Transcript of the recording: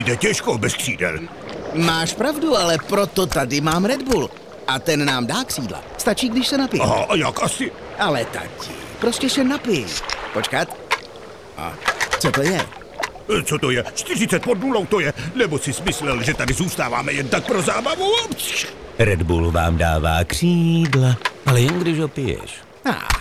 Jde těžko bez křídel. Máš pravdu, ale proto tady mám Red Bull. A ten nám dá křídla. Stačí, když se napije. Aha, a jak asi? Ale tati, prostě se napij. Počkat. A co to je? Co to je? 40 pod nulou to je? Nebo jsi smyslel, že tady zůstáváme jen tak pro zábavu? Red Bull vám dává křídla, ale jen když ho piješ.